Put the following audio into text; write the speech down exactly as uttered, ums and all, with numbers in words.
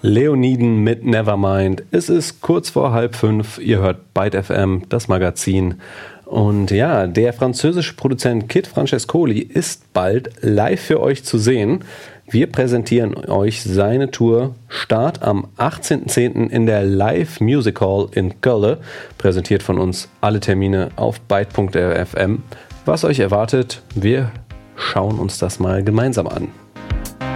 Leoniden mit Nevermind. Es ist kurz vor halb fünf. Ihr hört Byte F M, das Magazin. Und ja, der französische Produzent Kid Francescoli ist bald live für euch zu sehen. Wir präsentieren euch seine Tour. Start am achtzehnten zehnten in der Live Music Hall in Köln. Präsentiert von uns. Alle Termine auf byte punkt f m. Was euch erwartet, wir schauen uns das mal gemeinsam an.